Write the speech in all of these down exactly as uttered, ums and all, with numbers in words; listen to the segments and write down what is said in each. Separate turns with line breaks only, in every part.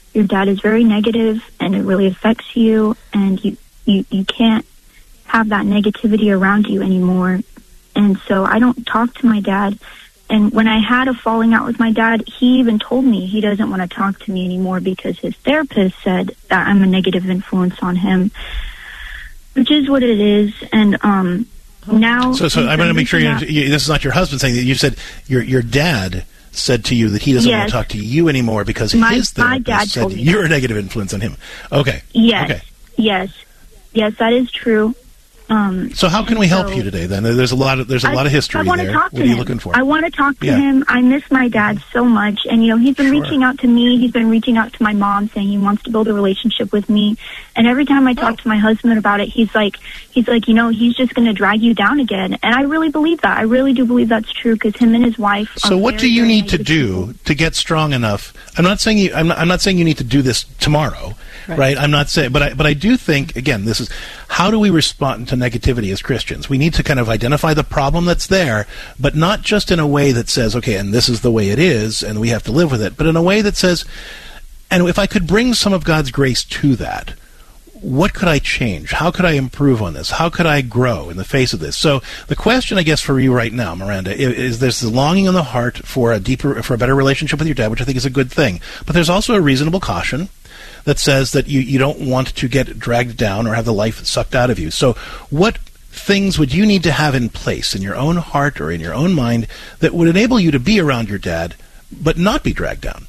your dad is very negative and it really affects you, and you, you, you can't have that negativity around you anymore. And so I don't talk to my dad. And when I had a falling out with my dad, he even told me he doesn't want to talk to me anymore because his therapist said that I'm a negative influence on him, which is what it is. And um, now...
So, so I'm going to make sure you, you, this is not your husband saying that. You said your your dad said to you that he doesn't
yes.
want to talk to you anymore because
my,
his therapist
my dad
said
told me
you're
that.
a negative influence on him. Okay.
Yes.
Okay.
Yes. Yes, that is true. Um,
so how can we help
so
you today then? There's a lot of there's a
I,
lot of history
I want
there.
To talk
what
to
are you
him.
looking for?
I want to talk to
yeah.
him. I miss my dad so much, and you know he's been
Sure.
reaching out to me. He's been reaching out to my mom, saying he wants to build a relationship with me. And every time I talk
oh.
to my husband about it, he's like, he's like, you know, he's just going to drag you down again. And I really believe that. I really do believe that's true because him and his wife.
So
are
what
very,
do you
very
need to
negative
do
people.
to get strong enough? I'm not saying you. I'm not, I'm not saying you need to do this tomorrow, right? right? I'm not saying, but I, but I do think again, this is how do we respond to negativity as Christians? We need to kind of identify the problem that's there, but not just in a way that says, okay, and this is the way it is, and we have to live with it, but in a way that says, and if I could bring some of God's grace to that, what could I change? How could I improve on this? How could I grow in the face of this? So the question, I guess, for you right now, Miranda, is, is there's the longing in the heart for a deeper, for a better relationship with your dad, which I think is a good thing, but there's also a reasonable caution that says that you, you don't want to get dragged down or have the life sucked out of you. So what things would you need to have in place in your own heart or in your own mind that would enable you to be around your dad but not be dragged down?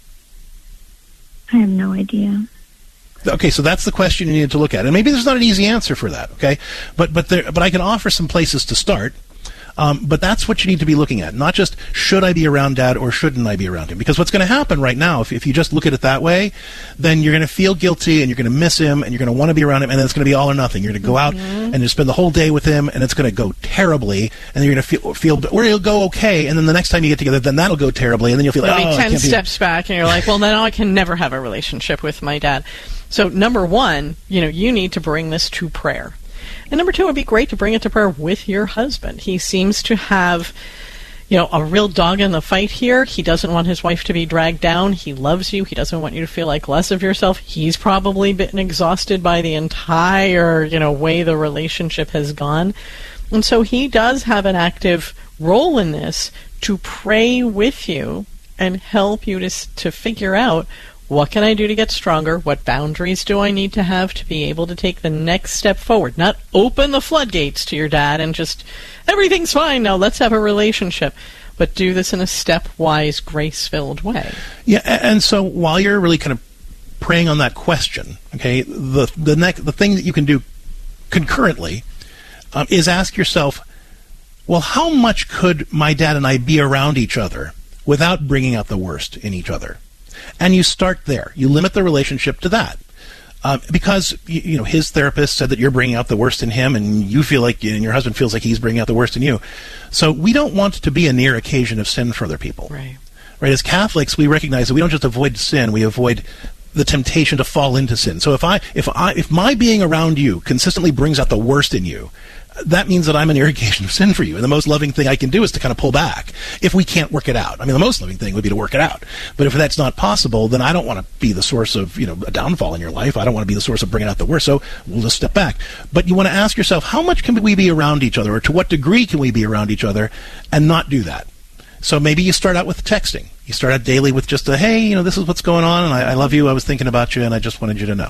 I have no idea.
Okay, so that's the question you need to look at. And maybe there's not an easy answer for that, okay? But but there, but I can offer some places to start. Um, but that's what you need to be looking at, not just should I be around Dad or shouldn't I be around him? Because what's going to happen right now, if, if you just look at it that way, then you're going to feel guilty and you're going to miss him and you're going to want to be around him, and then it's going to be all or nothing. You're going to go out mm-hmm. and you spend the whole day with him, and it's going to go terribly, and you're going to feel, feel or you'll go okay, and then the next time you get together, then that'll go terribly, and then you'll feel like,
Maybe
oh,
ten
I can't
steps be... back, and you're like, well, then I can never have a relationship with my dad. So number one, you know, you need to bring this to prayer. And number two, it would be great to bring it to prayer with your husband. He seems to have, you know, a real dog in the fight here. He doesn't want his wife to be dragged down. He loves you. He doesn't want you to feel like less of yourself. He's probably been exhausted by the entire, you know, way the relationship has gone. And so he does have an active role in this to pray with you and help you to to figure out, what can I do to get stronger? What boundaries do I need to have to be able to take the next step forward? Not open the floodgates to your dad and just, everything's fine now, let's have a relationship. But do this in a stepwise, grace-filled way.
Yeah, and so while you're really kind of praying on that question, okay, the the next the thing that you can do concurrently um, is ask yourself, well, how much could my dad and I be around each other without bringing out the worst in each other? And you start there. You limit the relationship to that. Uh, because, you, you know, his therapist said that you're bringing out the worst in him, and you feel like, and your husband feels like he's bringing out the worst in you. So we don't want to be a near occasion of sin for other people.
Right.
Right? As Catholics, we recognize that we don't just avoid sin, we avoid the temptation to fall into sin. So if I, if I, if my being around you consistently brings out the worst in you, that means that I'm an irrigation of sin for you. And the most loving thing I can do is to kind of pull back if we can't work it out. I mean, the most loving thing would be to work it out. But if that's not possible, then I don't want to be the source of, you know, a downfall in your life. I don't want to be the source of bringing out the worst. So we'll just step back. But you want to ask yourself, how much can we be around each other, or to what degree can we be around each other and not do that? So maybe you start out with texting. You start out daily with just a, hey, you know, this is what's going on, and I, I love you. I was thinking about you, and I just wanted you to know.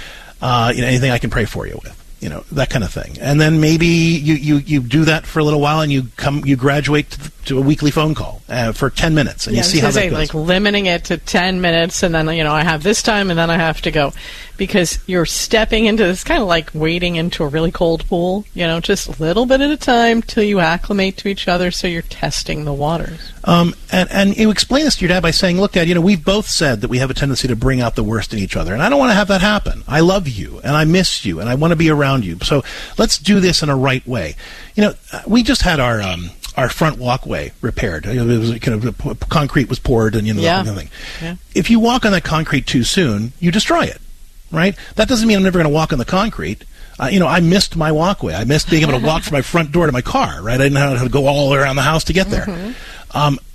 Uh, you know, anything I can pray for you with. You know, that kind of thing. And then maybe you, you, you do that for a little while, and you come you graduate to, to a weekly phone call uh, for ten minutes, and
yeah,
you see how that
say,
goes.
Like limiting it to ten minutes, and then, you know, I have this time, and then I have to go. Because you're stepping into this, kind of like wading into a really cold pool, you know, just a little bit at a time till you acclimate to each other, so you're testing the waters.
Um, and, and you explain this to your dad by saying, look, Dad, you know, we've both said that we have a tendency to bring out the worst in each other, and I don't want to have that happen. I love you, and I miss you, and I want to be around you. So let's do this in a right way. You know, we just had our um, our front walkway repaired. It was kind of concrete was poured, and you know,
yeah.
that kind of thing.
Yeah.
If you walk on that concrete too soon, you destroy it. Right? That doesn't mean I'm never going to walk on the concrete. Uh, you know, I missed my walkway. I missed being able to walk from my front door to my car, right? I didn't know how to go all around the house to get there. Mm-hmm. Um,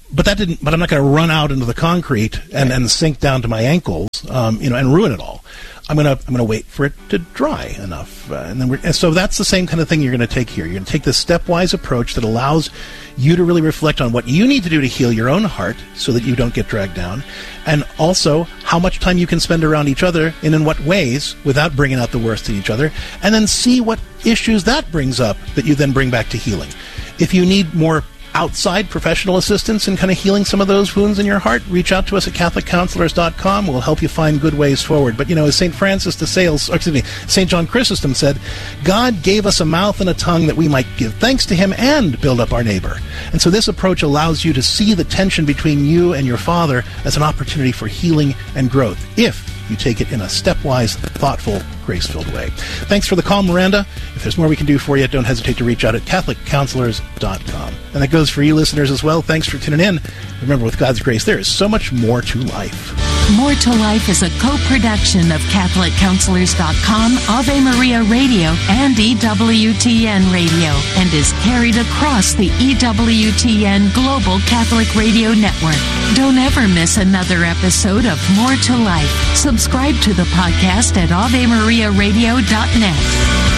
but that didn't. But I'm not going to run out into the concrete and, and sink down to my ankles, um, you know, and ruin it all. I'm gonna I'm gonna wait for it to dry enough, uh, and then we're, and so that's the same kind of thing you're going to take here. You're going to take this stepwise approach that allows you to really reflect on what you need to do to heal your own heart, so that you don't get dragged down, and also how much time you can spend around each other and in what ways without bringing out the worst in each other, and then see what issues that brings up that you then bring back to healing. If you need more outside professional assistance in kind of healing some of those wounds in your heart, reach out to us at catholic counselors dot com. We'll help you find good ways forward. But, you know, as Saint Francis de Sales, or excuse me, Saint John Chrysostom said, God gave us a mouth and a tongue that we might give thanks to him and build up our neighbor. And so this approach allows you to see the tension between you and your father as an opportunity for healing and growth, if you take it in a stepwise, thoughtful, grace-filled way. Thanks for the call, Miranda. If there's more we can do for you, don't hesitate to reach out at catholic counselors dot com. And that goes for you listeners as well. Thanks for tuning in. Remember, with God's grace, there is so much more to life.
More to Life is a co-production of catholic counselors dot com, Ave Maria Radio, and E W T N Radio, and is carried across the E W T N Global Catholic Radio Network. Don't ever miss another episode of More to Life. Subscribe to the podcast at ave maria radio dot net.